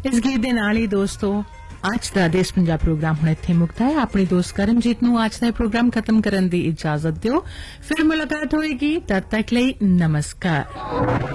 इस गीत दे नाल ही दोस्तों ਅੱਜ ਦਾ ਦੇਸ਼ ਪੰਜਾਬ ਪ੍ਰੋਗਰਾਮ ਹੁਣ ਇੱਥੇ ਮੁਕਤ ਹੈ। ਆਪਣੀ ਦੋਸਤ ਕਰਮਜੀਤ ਨੂੰ ਅੱਜ ਦਾ ਪ੍ਰੋਗਰਾਮ ਖਤਮ ਕਰਨ ਦੀ ਇਜਾਜ਼ਤ ਦਿਓ। ਫਿਰ ਮੁਲਾਕਾਤ ਹੋਏਗੀ, ਤਦ ਤੱਕ ਲਈ ਨਮਸਕਾਰ।